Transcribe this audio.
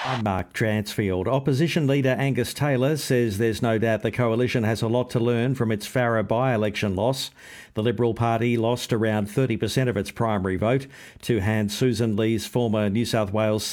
I'm Mark Dransfield. Opposition leader Angus Taylor says there's no doubt the coalition has a lot to learn from its Farrer by-election loss. The Liberal Party lost around 30% of its primary vote to hand Susan Lee's former New South Wales